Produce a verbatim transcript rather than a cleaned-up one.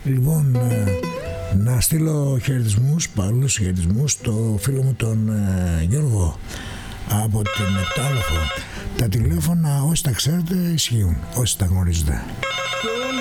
Λοιπόν, ε, να στείλω χαιρετισμούς, παλούς χαιρετισμούς στο φίλο μου τον ε, Γιώργο από την Επτάλοφο. Τα τηλέφωνα όσοι τα ξέρετε ισχύουν, όσοι τα γνωρίζετε.